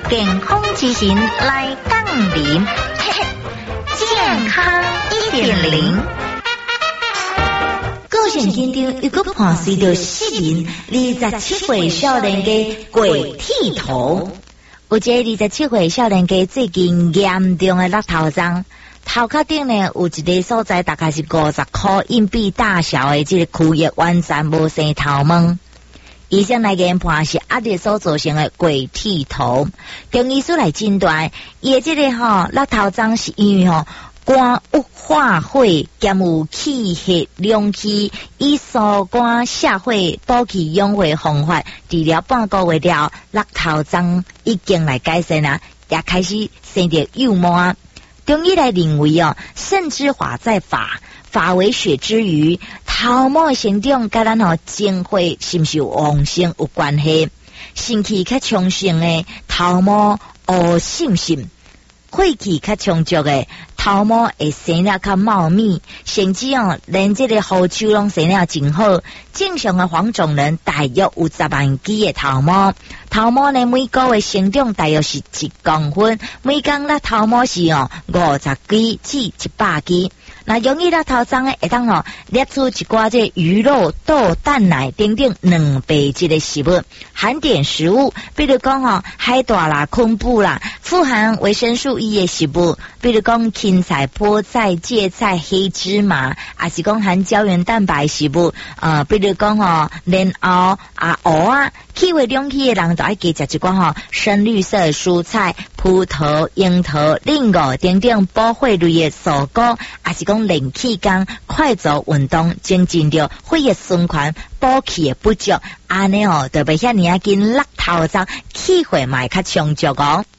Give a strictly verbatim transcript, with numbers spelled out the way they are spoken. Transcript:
健康之行来降临，健康一点零。高雄县长又搁判随着失明二十七岁少年家鬼剃头。有一个二十七岁少年家最近严重的落头症，头壳顶呢有一个所在大概是五十块硬币大小的这个区域完全无生头毛。医生来研判是压力所造成的鬼剃头，中医师来诊断，伊的这个吼落头症是因为吼肝郁化火兼有气血两气，以疏肝下火补气养血方法治疗半个月了，落头症已经来改善啦，也开始生着幼毛。中医来认为哦，肾之华在发，发为血之余，头毛生长甲咱吼精血是不是旺盛有关系？肾气较充盛的头毛黑闪闪，血气较充足的头毛会生了较茂密，甚至哦连这个胡鬚拢生了真好。正常的黄种人大约有十万支的头毛，头毛呢每个月生长大约是一公分，每工啦头毛是哦五十支至一百支。那容易落头症的会当哦列出一寡这鱼肉、豆、蛋奶等等两倍质的食物，含碘食物，比如讲哦海带啦、昆布啦，富含维生素 E 的食物，比如讲芹菜、菠菜、芥菜、黑芝麻，也是讲含胶原蛋白食物，呃，比如讲哦莲藕啊、蚵啊，气血两气的人就爱加食一寡吼深绿色蔬菜、葡萄、樱桃、菱果等等补血类的蔬果，也是讲练气功、快走运动，增进着血液循环、补气的不足，安尼哦，就袂遐尔啊紧落头症，气血嘛会较充足哦。